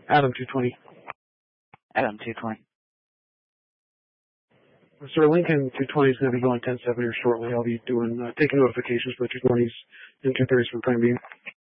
Adam 220. Adam 220. Sir, Lincoln 220 is going to be going 10-7 here shortly. I'll be doing taking notifications for the 220s and 230s for the time being.